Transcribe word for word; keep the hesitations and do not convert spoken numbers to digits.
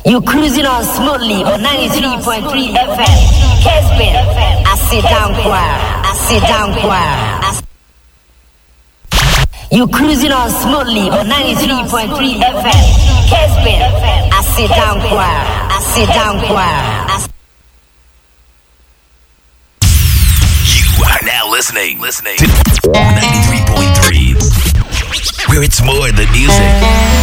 You cruising on smoothly on ninety-three point three F M. Kesbin, I sit down choir. I sit down choir. I s- You cruising on smoothly on ninety-three point three F M. Kesbin, I sit down choir. I sit down choir. I s- You are now listening, listening to ninety-three point three, where it's more than music.